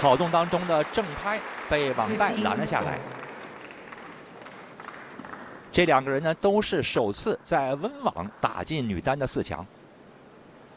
跑动当中的正拍被网带拦了下来。这两个人呢，都是首次在温网打进女单的4强。